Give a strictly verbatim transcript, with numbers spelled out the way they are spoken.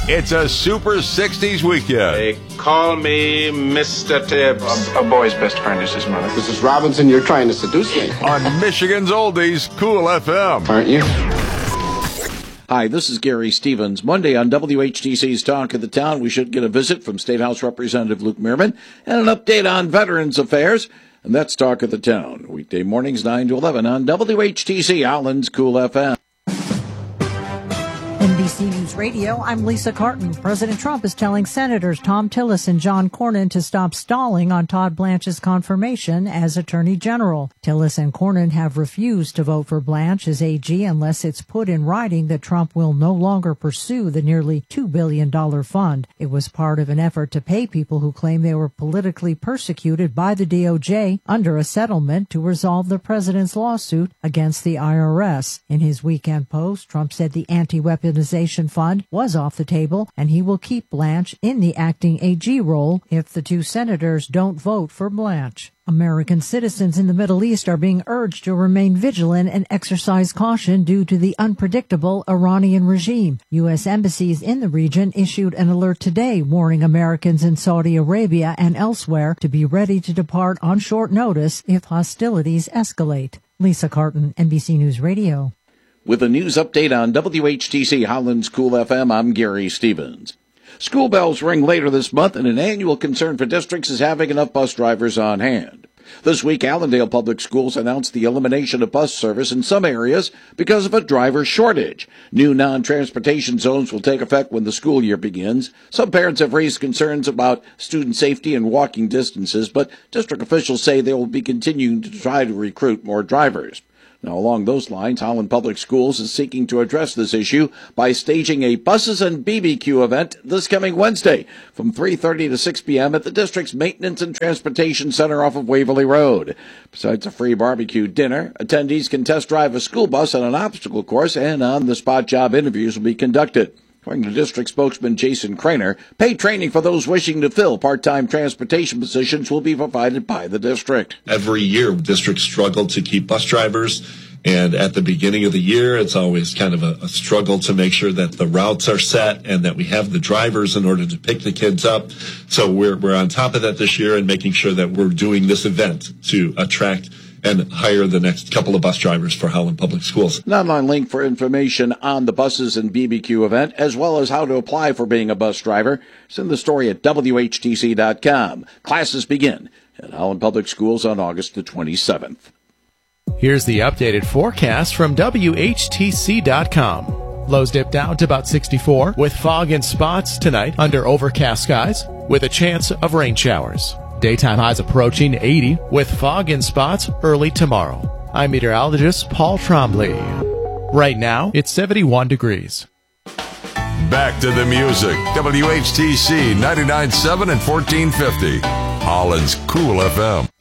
It's a Super sixties weekend. They call me Mister Tibbs. A, a boy's best friend is his mother. Missus Robinson, you're trying to seduce me. On Michigan's Oldies, Cool F M. Aren't you? Hi, this is Gary Stevens. Monday on W H T C's Talk of the Town, we should get a visit from State House Representative Luke Meerman and an update on Veterans Affairs. And that's Talk of the Town. Weekday mornings nine to eleven on W H T C, Allen's Cool F M. N B C News Radio, I'm Lisa Carton. President Trump is telling Senators Thom Tillis and John Cornyn to stop stalling on Todd Blanche's confirmation as Attorney General. Tillis and Cornyn have refused to vote for Blanche as A G unless it's put in writing that Trump will no longer pursue the nearly two billion dollars fund. It was part of an effort to pay people who claim they were politically persecuted by the D O J under a settlement to resolve the president's lawsuit against the I R S. In his weekend post, Trump said the anti-weapon fund was off the table, and he will keep Blanche in the acting A G role if the two senators don't vote for Blanche. American citizens in the Middle East are being urged to remain vigilant and exercise caution due to the unpredictable Iranian regime. U S embassies in the region issued an alert today warning Americans in Saudi Arabia and elsewhere to be ready to depart on short notice if hostilities escalate. Lisa Carton, N B C News Radio. With a news update on W H T C Holland's Cool F M, I'm Gary Stevens. School bells ring later this month, and an annual concern for districts is having enough bus drivers on hand. This week, Allendale Public Schools announced the elimination of bus service in some areas because of a driver shortage. New non-transportation zones will take effect when the school year begins. Some parents have raised concerns about student safety and walking distances, but district officials say they will be continuing to try to recruit more drivers. Now, along those lines, Holland Public Schools is seeking to address this issue by staging a buses and B B Q event this coming Wednesday from three thirty to six p.m. at the district's Maintenance and Transportation Center off of Waverly Road. Besides a free barbecue dinner, attendees can test drive a school bus on an obstacle course, and on-the-spot job interviews will be conducted. According to district spokesman Jason Craner, paid training for those wishing to fill part-time transportation positions will be provided by the district. Every year, districts struggle to keep bus drivers, and at the beginning of the year, it's always kind of a, a struggle to make sure that the routes are set and that we have the drivers in order to pick the kids up. So we're we're on top of that this year and making sure that we're doing this event to attract and hire the next couple of bus drivers for Holland Public Schools. An online link for information on the buses and B B Q event, as well as how to apply for being a bus driver, is in the story at W H T C dot com. Classes begin at Holland Public Schools on August the twenty-seventh. Here's the updated forecast from W H T C dot com. Lows dip down to about sixty-four, with fog and spots tonight under overcast skies, with a chance of rain showers. Daytime highs approaching eighty, with fog and spots early tomorrow. I'm meteorologist Paul Trombley. Right now, it's seventy-one degrees. Back to the music. W H T C ninety-nine point seven and fourteen fifty. Holland's Cool F M.